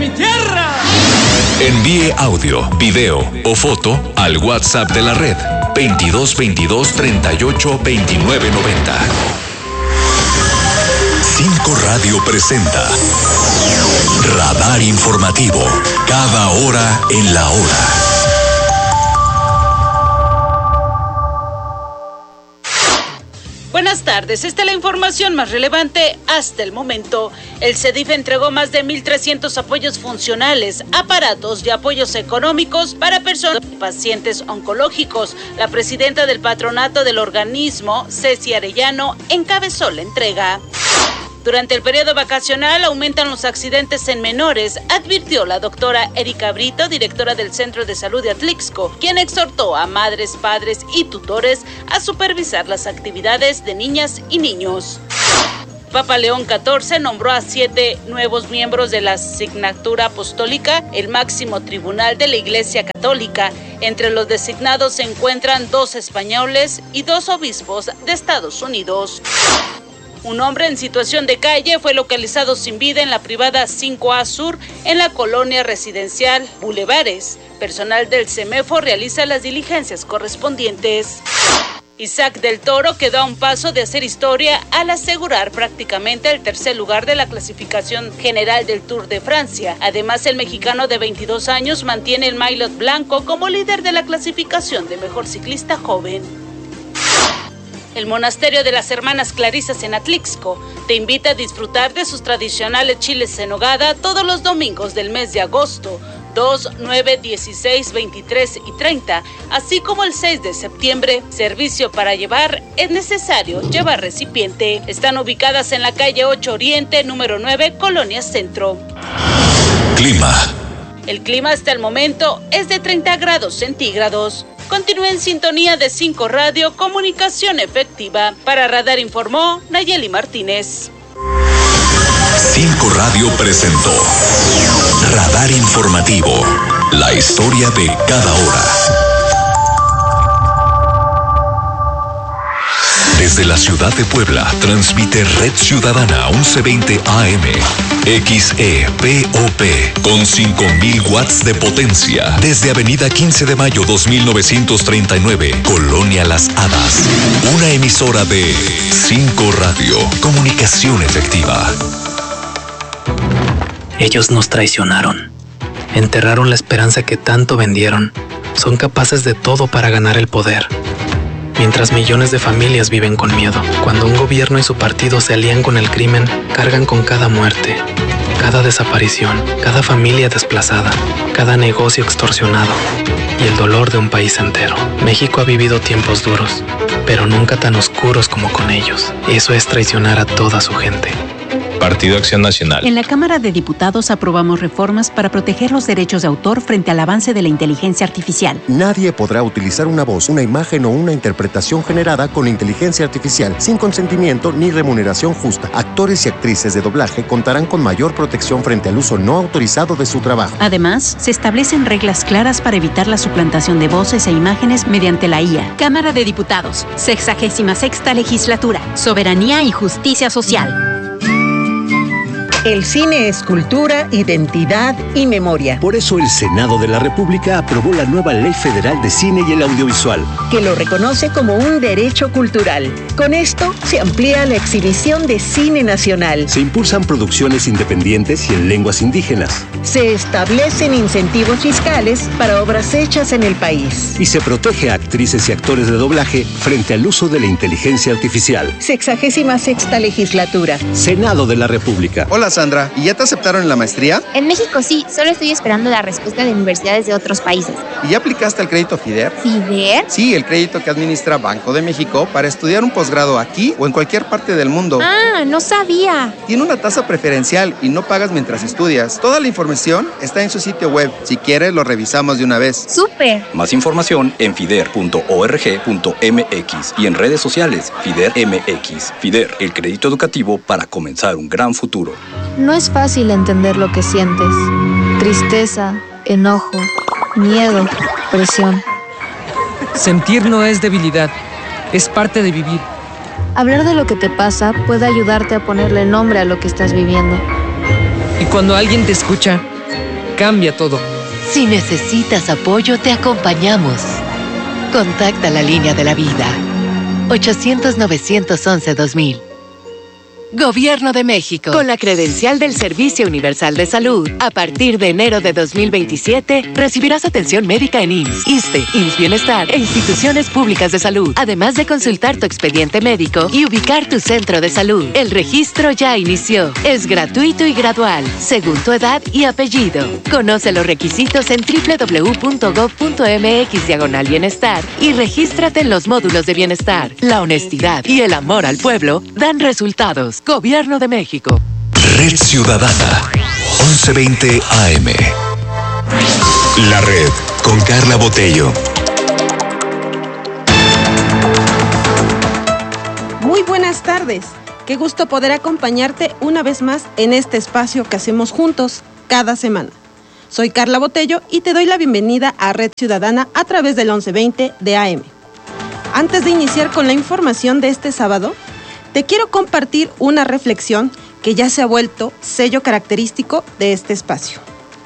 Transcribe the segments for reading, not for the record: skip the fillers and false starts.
mi tierra. Envíe audio, video o foto al WhatsApp de la red 2222 38 29 90. 5 Radio presenta Radar Informativo, cada hora en la hora. Buenas tardes, esta es la información más relevante hasta el momento. El CEDIF entregó más de 1,300 apoyos funcionales, aparatos y apoyos económicos para personas y pacientes oncológicos. La presidenta del patronato del organismo, Ceci Arellano, encabezó la entrega. Durante el periodo vacacional aumentan los accidentes en menores, advirtió la doctora Erika Brito, directora del Centro de Salud de Atlixco, quien exhortó a madres, padres y tutores a supervisar las actividades de niñas y niños. Papa León XIV nombró a 7 nuevos miembros de la Asignatura Apostólica, el máximo tribunal de la Iglesia Católica. Entre los designados se encuentran 2 españoles y 2 obispos de Estados Unidos. Un hombre en situación de calle fue localizado sin vida en la privada 5A Sur en la colonia residencial Bulevares. Personal del CEMEFO realiza las diligencias correspondientes. Isaac del Toro quedó a un paso de hacer historia al asegurar prácticamente el tercer lugar de la clasificación general del Tour de Francia. Además, el mexicano de 22 años mantiene el maillot blanco como líder de la clasificación de mejor ciclista joven. El monasterio de las Hermanas Clarisas en Atlixco te invita a disfrutar de sus tradicionales chiles en nogada todos los domingos del mes de agosto, 2, 9, 16, 23 y 30, así como el 6 de septiembre. Servicio para llevar, es necesario llevar recipiente. Están ubicadas en la calle 8 Oriente, número 9, Colonia Centro. Clima. El clima hasta el momento es de 30 grados centígrados. Continúe en sintonía de 5 Radio, comunicación efectiva. Para Radar informó Nayeli Martínez. 5 Radio presentó Radar Informativo, la historia de cada hora. Desde la ciudad de Puebla, transmite Red Ciudadana 1120 AM, XEPOP, con 5,000 watts de potencia. Desde Avenida 15 de Mayo 2939, Colonia Las Hadas. Una emisora de 5 Radio, comunicación efectiva. Ellos nos traicionaron. Enterraron la esperanza que tanto vendieron. Son capaces de todo para ganar el poder. Mientras millones de familias viven con miedo. Cuando un gobierno y su partido se alían con el crimen, cargan con cada muerte, cada desaparición, cada familia desplazada, cada negocio extorsionado y el dolor de un país entero. México ha vivido tiempos duros, pero nunca tan oscuros como con ellos. Eso es traicionar a toda su gente. Partido Acción Nacional. En la Cámara de Diputados aprobamos reformas para proteger los derechos de autor frente al avance de la inteligencia artificial. Nadie podrá utilizar una voz, una imagen o una interpretación generada con inteligencia artificial sin consentimiento ni remuneración justa. Actores y actrices de doblaje contarán con mayor protección frente al uso no autorizado de su trabajo. Además, se establecen reglas claras para evitar la suplantación de voces e imágenes mediante la IA. Cámara de Diputados, 66ª Legislatura. Soberanía y justicia social. El cine es cultura, identidad y memoria. Por eso el Senado de la República aprobó la nueva Ley Federal de Cine y el Audiovisual, que lo reconoce como un derecho cultural. Con esto se amplía la exhibición de cine nacional. Se impulsan producciones independientes y en lenguas indígenas. Se establecen incentivos fiscales para obras hechas en el país. Y se protege a actrices y actores de doblaje frente al uso de la inteligencia artificial. 66ª Legislatura. Senado de la República. Hola, Sandra, ¿y ya te aceptaron en la maestría? En México sí, solo estoy esperando la respuesta de universidades de otros países. ¿Y ya aplicaste al crédito FIDER? ¿FIDER? Sí, el crédito que administra Banco de México para estudiar un posgrado aquí o en cualquier parte del mundo. Ah, no sabía. Tiene una tasa preferencial y no pagas mientras estudias. Toda la información está en su sitio web. Si quieres, lo revisamos de una vez. ¡Súper! Más información en fider.org.mx y en redes sociales FIDER MX. FIDER, el crédito educativo para comenzar un gran futuro. No es fácil entender lo que sientes. Tristeza, enojo, miedo, presión. Sentir no es debilidad, es parte de vivir. Hablar de lo que te pasa puede ayudarte a ponerle nombre a lo que estás viviendo. Y cuando alguien te escucha, cambia todo. Si necesitas apoyo, te acompañamos. Contacta la línea de la vida. 800-911-2000. Gobierno de México. Con la credencial del Servicio Universal de Salud, a partir de enero de 2027, recibirás atención médica en IMSS, ISSSTE, IMSS Bienestar e instituciones públicas de salud, además de consultar tu expediente médico y ubicar tu centro de salud. El registro ya inició. Es gratuito y gradual, según tu edad y apellido. Conoce los requisitos en www.gov.mx/bienestar y regístrate en los módulos de bienestar. La honestidad y el amor al pueblo dan resultados. Gobierno de México. Red Ciudadana, 1120 AM. La Red, con Carla Botello. Muy buenas tardes. Qué gusto poder acompañarte una vez más en este espacio que hacemos juntos cada semana. Soy Carla Botello y te doy la bienvenida a Red Ciudadana a través del 1120 de AM. Antes de iniciar con la información de este sábado, te quiero compartir una reflexión que ya se ha vuelto sello característico de este espacio.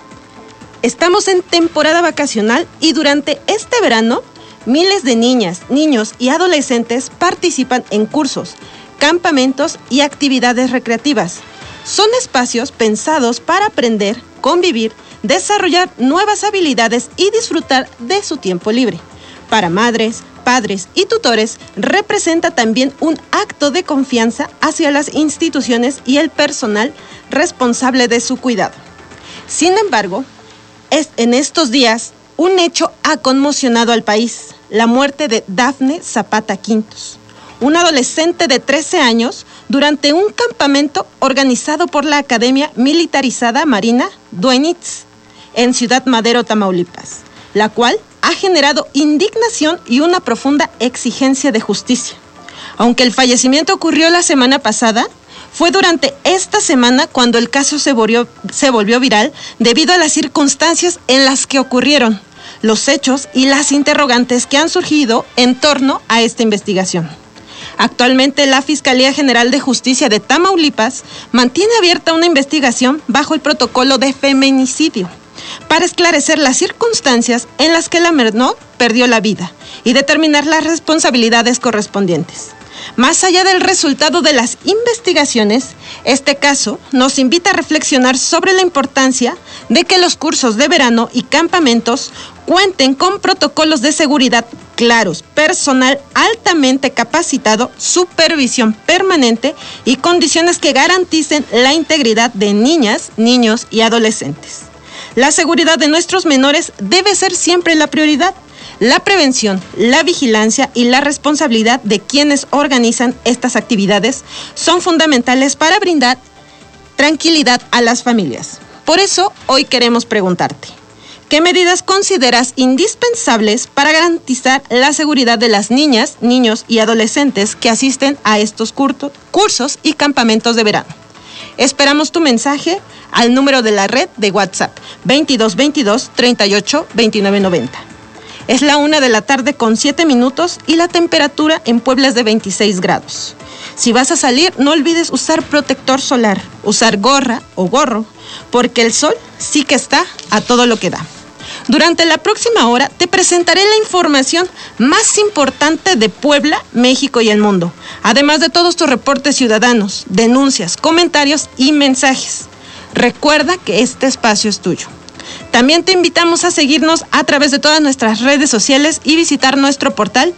Estamos en temporada vacacional y durante este verano, miles de niñas, niños y adolescentes participan en cursos, campamentos y actividades recreativas. Son espacios pensados para aprender, convivir, desarrollar nuevas habilidades y disfrutar de su tiempo libre. Para madres, padres y tutores, representa también un acto de confianza hacia las instituciones y el personal responsable de su cuidado. Sin embargo, en estos días, un hecho ha conmocionado al país: la muerte de Dafne Zapata Quintos, una adolescente de 13 años, durante un campamento organizado por la Academia Militarizada Marina Duenitz en Ciudad Madero, Tamaulipas, la cual ha generado indignación y una profunda exigencia de justicia. Aunque el fallecimiento ocurrió la semana pasada, fue durante esta semana cuando el caso se volvió viral debido a las circunstancias en las que ocurrieron, los hechos y las interrogantes que han surgido en torno a esta investigación. Actualmente, la Fiscalía General de Justicia de Tamaulipas mantiene abierta una investigación bajo el protocolo de feminicidio para esclarecer las circunstancias en las que la menor perdió la vida y determinar las responsabilidades correspondientes. Más allá del resultado de las investigaciones, este caso nos invita a reflexionar sobre la importancia de que los cursos de verano y campamentos cuenten con protocolos de seguridad claros, personal altamente capacitado, supervisión permanente y condiciones que garanticen la integridad de niñas, niños y adolescentes. La seguridad de nuestros menores debe ser siempre la prioridad. La prevención, la vigilancia y la responsabilidad de quienes organizan estas actividades son fundamentales para brindar tranquilidad a las familias. Por eso, hoy queremos preguntarte: ¿qué medidas consideras indispensables para garantizar la seguridad de las niñas, niños y adolescentes que asisten a estos cursos y campamentos de verano? Esperamos tu mensaje al número de la red de WhatsApp 2222 38 29 90. Es la 1:07 p.m. y la temperatura en Puebla es de 26 grados. Si vas a salir, no olvides usar protector solar, usar gorra o gorro, porque el sol sí que está a todo lo que da. Durante la próxima hora te presentaré la información más importante de Puebla, México y el mundo, además de todos tus reportes ciudadanos, denuncias, comentarios y mensajes. Recuerda que este espacio es tuyo. También te invitamos a seguirnos a través de todas nuestras redes sociales y visitar nuestro portal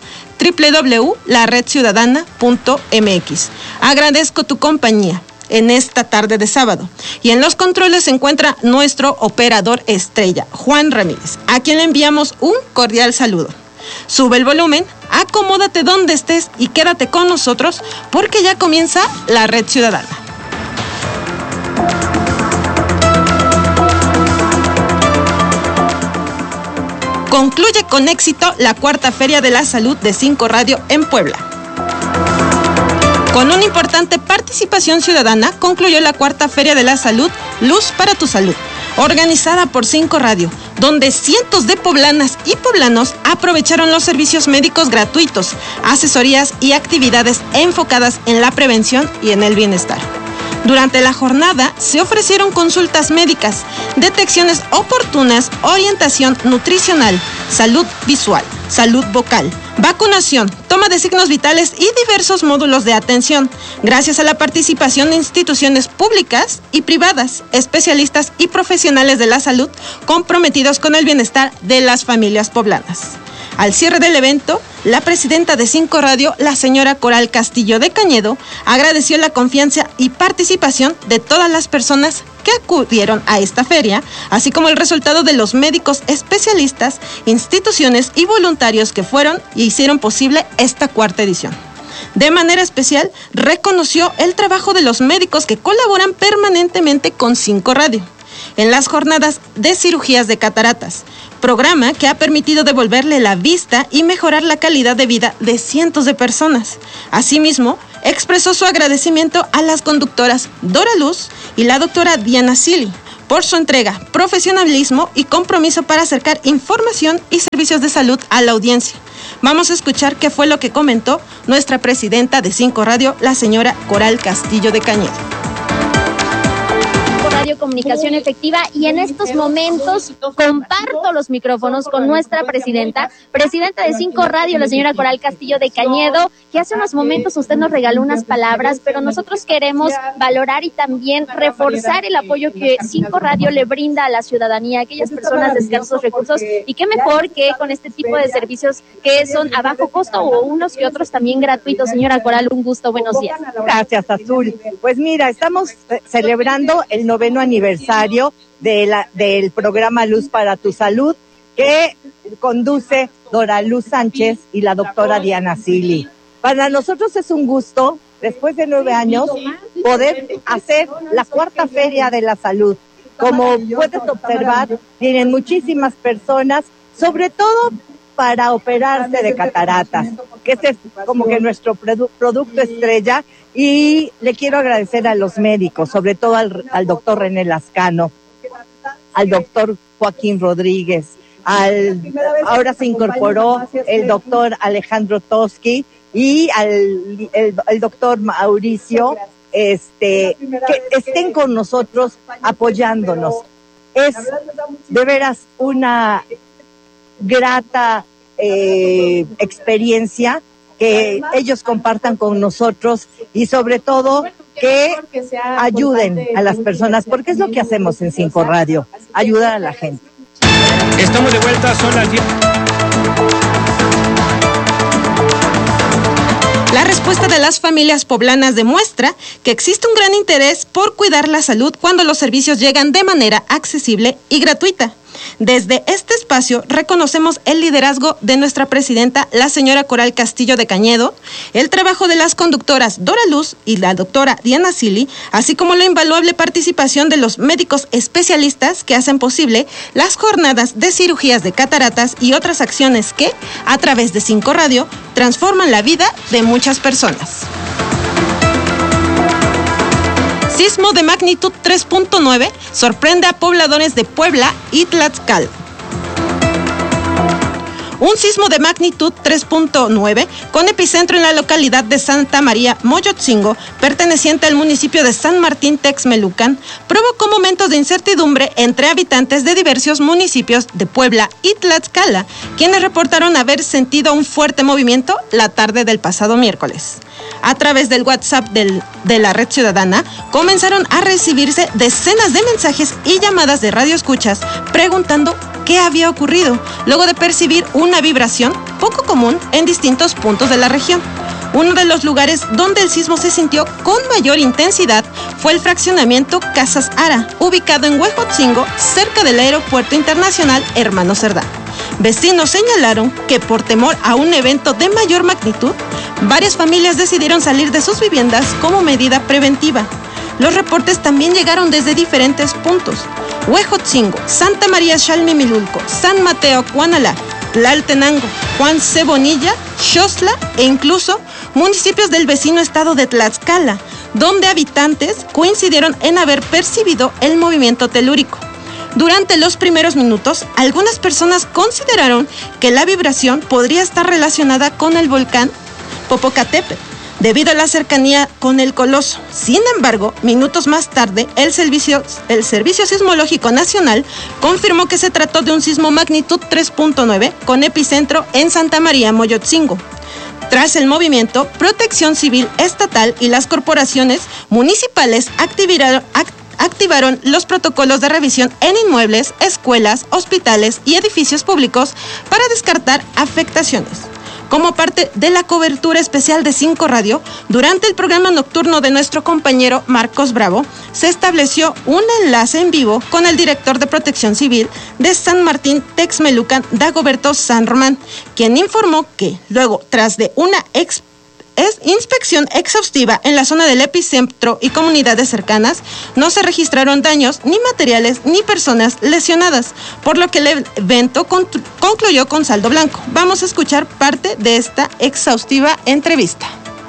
www.laredciudadana.mx. Agradezco tu compañía en esta tarde de sábado. Y en los controles se encuentra nuestro operador estrella, Juan Ramírez, a quien le enviamos un cordial saludo. Sube el volumen, acomódate donde estés y quédate con nosotros porque ya comienza la Red Ciudadana. Concluye con éxito la cuarta Feria de la Salud de 5 Radio en Puebla. Con una importante participación ciudadana, concluyó la cuarta Feria de la Salud, Luz para tu Salud, organizada por 5 Radio, donde cientos de poblanas y poblanos aprovecharon los servicios médicos gratuitos, asesorías y actividades enfocadas en la prevención y en el bienestar. Durante la jornada se ofrecieron consultas médicas, detecciones oportunas, orientación nutricional, salud visual, salud vocal, vacunación, toma de signos vitales y diversos módulos de atención, gracias a la participación de instituciones públicas y privadas, especialistas y profesionales de la salud comprometidos con el bienestar de las familias poblanas. Al cierre del evento, la presidenta de 5 Radio, la señora Coral Castillo de Cañedo, agradeció la confianza y participación de todas las personas que acudieron a esta feria, así como el resultado de los médicos especialistas, instituciones y voluntarios que fueron y hicieron posible esta 4ª edición. De manera especial, reconoció el trabajo de los médicos que colaboran permanentemente con 5 Radio en las jornadas de cirugías de cataratas, programa que ha permitido devolverle la vista y mejorar la calidad de vida de cientos de personas. Asimismo, expresó su agradecimiento a las conductoras Dora Luz y la doctora Diana Silly por su entrega, profesionalismo y compromiso para acercar información y servicios de salud a la audiencia. Vamos a escuchar qué fue lo que comentó nuestra presidenta de 5 Radio, la señora Coral Castillo de Cañedo. Comunicación efectiva, y en estos momentos comparto los micrófonos con nuestra presidenta de 5 Radio, la señora Coral Castillo de Cañedo, que hace unos momentos usted nos regaló unas palabras, pero nosotros queremos valorar y también reforzar el apoyo que 5 Radio le brinda a la ciudadanía, a aquellas personas de escasos recursos, y qué mejor que con este tipo de servicios que son a bajo costo o unos que otros también gratuitos. Señora Coral, un gusto, buenos días. Gracias, Azul. Pues mira, estamos celebrando el 9º aniversario del programa Luz para tu Salud, que conduce Dora Luz Sánchez y la doctora Diana Silly. Para nosotros es un gusto, después de 9 años, poder hacer la 4ª Feria de la Salud. Como puedes observar, tienen muchísimas personas, sobre todo para operarse de cataratas, que este es como que nuestro producto estrella, y le quiero agradecer a los médicos, sobre todo al doctor René Lascano, al doctor Joaquín Rodríguez, ahora se incorporó el doctor Alejandro Toski y el doctor Mauricio, que estén con nosotros apoyándonos. Es de veras una grata experiencia que ellos compartan con nosotros, y sobre todo que ayuden a las personas, porque es lo que hacemos en 5 Radio, ayudar a la gente. Estamos de vuelta, son las 10. La respuesta de las familias poblanas demuestra que existe un gran interés por cuidar la salud cuando los servicios llegan de manera accesible y gratuita. Desde este espacio reconocemos el liderazgo de nuestra presidenta, la señora Coral Castillo de Cañedo, el trabajo de las conductoras Dora Luz y la doctora Diana Silly, así como la invaluable participación de los médicos especialistas que hacen posible las jornadas de cirugías de cataratas y otras acciones que, a través de 5 Radio, transforman la vida de muchas personas. Sismo de magnitud 3.9 sorprende a pobladores de Puebla y Tlaxcala. Un sismo de magnitud 3.9 con epicentro en la localidad de Santa María Moyotzingo, perteneciente al municipio de San Martín Texmelucan, provocó momentos de incertidumbre entre habitantes de diversos municipios de Puebla y Tlaxcala, quienes reportaron haber sentido un fuerte movimiento la tarde del pasado miércoles. A través del WhatsApp de la Red Ciudadana, comenzaron a recibirse decenas de mensajes y llamadas de radioescuchas preguntando qué había ocurrido, luego de percibir una vibración poco común en distintos puntos de la región. Uno de los lugares donde el sismo se sintió con mayor intensidad fue el fraccionamiento Casas Ara, ubicado en Huejotzingo, cerca del Aeropuerto Internacional Hermano Cerdá. Vecinos señalaron que por temor a un evento de mayor magnitud, varias familias decidieron salir de sus viviendas como medida preventiva. Los reportes también llegaron desde diferentes puntos: Huejotzingo, Santa María Xalmimilulco, San Mateo Cuanalá, Tlaltenango, Juan Cebonilla, Xostla e incluso municipios del vecino estado de Tlaxcala, donde habitantes coincidieron en haber percibido el movimiento telúrico. Durante los primeros minutos, algunas personas consideraron que la vibración podría estar relacionada con el volcán Popocatépetl, debido a la cercanía con el coloso. Sin embargo, minutos más tarde, el Servicio Sismológico Nacional confirmó que se trató de un sismo magnitud 3.9 con epicentro en Santa María, Moyotzingo. Tras el movimiento, Protección Civil Estatal y las corporaciones municipales activaron los protocolos de revisión en inmuebles, escuelas, hospitales y edificios públicos para descartar afectaciones. Como parte de la cobertura especial de 5 Radio, durante el programa nocturno de nuestro compañero Marcos Bravo, se estableció un enlace en vivo con el director de Protección Civil de San Martín Texmelucan, Dagoberto San Román, quien informó que luego, tras de una inspección exhaustiva en la zona del epicentro y comunidades cercanas, no se registraron daños, ni materiales, ni personas lesionadas, por lo que el evento concluyó con saldo blanco. Vamos a escuchar parte de esta exhaustiva entrevista.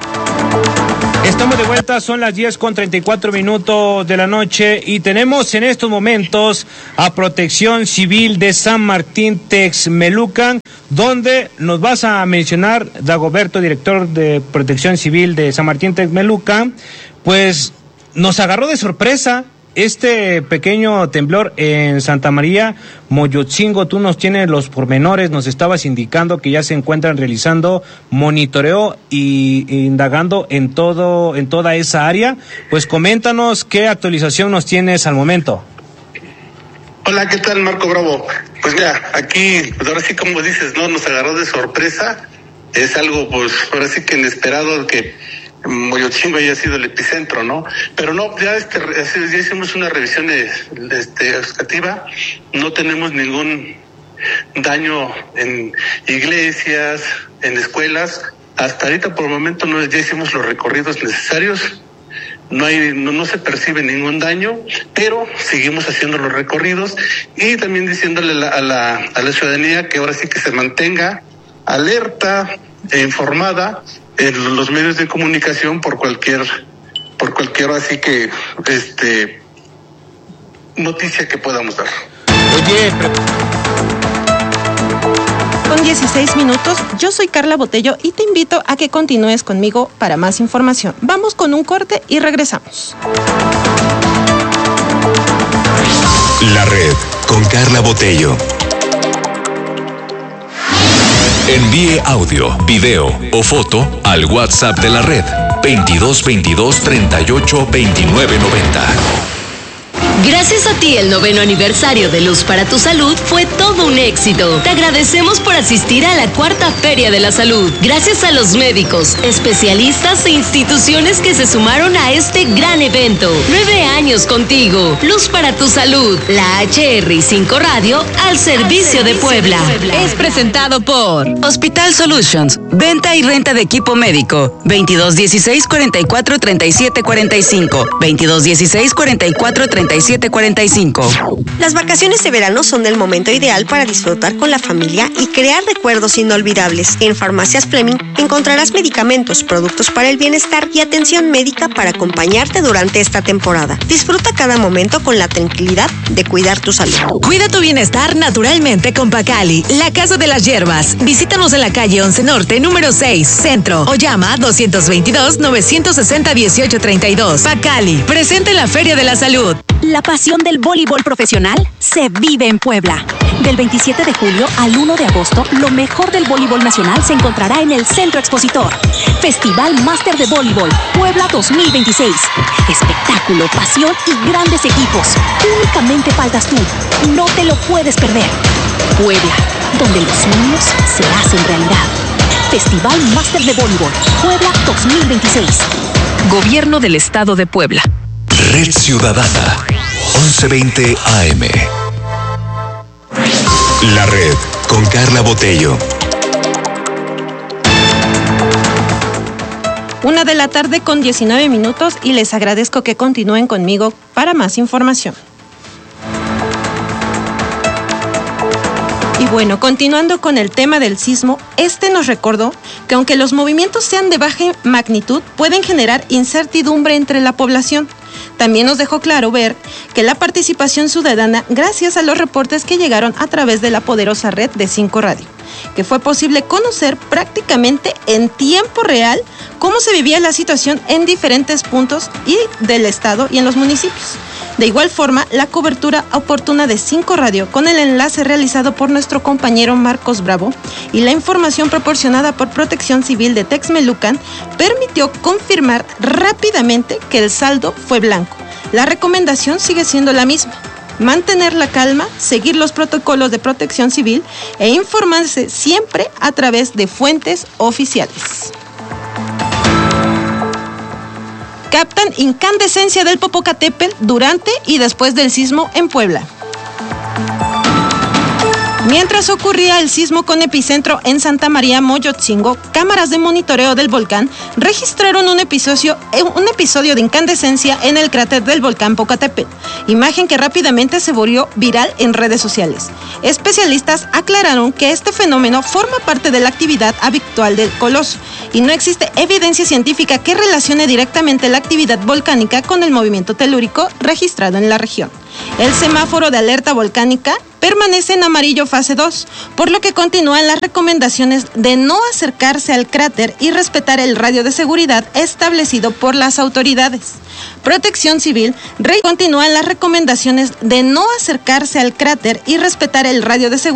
Estamos de vuelta, son las 10:34 de la noche y tenemos en estos momentos a Protección Civil de San Martín Texmelucan, donde nos vas a mencionar, Dagoberto, director de Protección Civil de San Martín Texmelucan, pues nos agarró de sorpresa este pequeño temblor en Santa María, Moyotzingo. Tú nos tienes los pormenores, nos estabas indicando que ya se encuentran realizando monitoreo y indagando en toda esa área. Pues coméntanos qué actualización nos tienes al momento. Hola, ¿qué tal, Marco Bravo? Pues mira, aquí, pues ahora sí, como dices, ¿no? Nos agarró de sorpresa. Es algo, pues, ahora sí que inesperado que Moyotzingo haya sido el epicentro, ¿no? Pero no, ya hicimos una revisión exhaustiva. No tenemos ningún daño en iglesias, en escuelas. Hasta ahorita, por el momento, ya hicimos los recorridos necesarios. No se percibe ningún daño, pero seguimos haciendo los recorridos y también diciéndole a la ciudadanía que ahora sí que se mantenga alerta e informada en los medios de comunicación por cualquier así que noticia que podamos dar. Oye, Con 16 minutos, yo soy Carla Botello y te invito a que continúes conmigo para más información. Vamos con un corte y regresamos. La Red con Carla Botello. Envíe audio, video o foto al WhatsApp de la Red 2222 38 29 90. Gracias a ti, el 9º aniversario de Luz para tu Salud fue todo un éxito. Te agradecemos por asistir a la 4ª Feria de la Salud. Gracias a los médicos, especialistas e instituciones que se sumaron a este gran evento. 9 años contigo. Luz para tu Salud. La HR y 5 Radio al servicio de Puebla. Es presentado por Hospital Solutions. Venta y renta de equipo médico. 2216 44 37 45. 2216 44 37 45. Las vacaciones de verano son el momento ideal para disfrutar con la familia y crear recuerdos inolvidables. En Farmacias Fleming encontrarás medicamentos, productos para el bienestar y atención médica para acompañarte durante esta temporada. Disfruta cada momento con la tranquilidad de cuidar tu salud. Cuida tu bienestar naturalmente con Pacali, la casa de las hierbas. Visítanos en la calle 11 Norte, número 6, Centro, o llama 222-960-1832. Pacali, presente en la Feria de la Salud. La pasión del voleibol profesional se vive en Puebla. Del 27 de julio al 1 de agosto, lo mejor del voleibol nacional se encontrará en el Centro Expositor. Festival Máster de Voleibol Puebla 2026. Espectáculo, pasión y grandes equipos. Únicamente faltas tú. No te lo puedes perder. Puebla, donde los sueños se hacen realidad. Festival Máster de Voleibol Puebla 2026. Gobierno del Estado de Puebla. Red Ciudadana, 1120 AM. La Red con Carla Botello. 1 de la tarde con 19 minutos y les agradezco que continúen conmigo para más información. Y bueno, continuando con el tema del sismo, nos recordó que aunque los movimientos sean de baja magnitud, pueden generar incertidumbre entre la población. También nos dejó claro ver que la participación ciudadana, gracias a los reportes que llegaron a través de la poderosa red de 5 Radio. que fue posible conocer prácticamente en tiempo real cómo se vivía la situación en diferentes puntos del estado y en los municipios. De igual forma, la cobertura oportuna de 5 Radio, con el enlace realizado por nuestro compañero Marcos Bravo y la información proporcionada por Protección Civil de Texmelucan, permitió confirmar rápidamente que el saldo fue blanco. La recomendación sigue siendo la misma: mantener la calma, seguir los protocolos de protección civil e informarse siempre a través de fuentes oficiales. Captan incandescencia del Popocatépetl durante y después del sismo en Puebla. Mientras ocurría el sismo con epicentro en Santa María Moyotzingo, cámaras de monitoreo del volcán registraron un episodio de incandescencia en el cráter del volcán Popocatépetl, imagen que rápidamente se volvió viral en redes sociales. Especialistas aclararon que este fenómeno forma parte de la actividad habitual del coloso y no existe evidencia científica que relacione directamente la actividad volcánica con el movimiento telúrico registrado en la región. El semáforo de alerta volcánica permanece en amarillo fase 2, por lo que continúan las recomendaciones de no acercarse al cráter y respetar el radio de seguridad establecido por las autoridades. Protección Civil continúan las recomendaciones de no acercarse al cráter y respetar el radio de seguridad